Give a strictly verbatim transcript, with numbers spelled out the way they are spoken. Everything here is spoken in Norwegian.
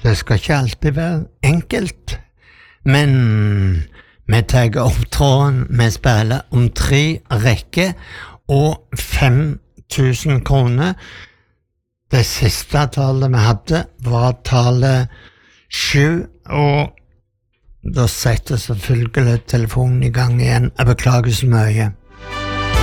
Det skal ikke alltid være enkelt, men vi tar opp tråden, vi spiller om tre rekker og fem tusen kroner. Det siste tallet vi hadde var tallet sju, og da setter selvfølgelig telefonen i gang igjen. Jeg beklager så mye.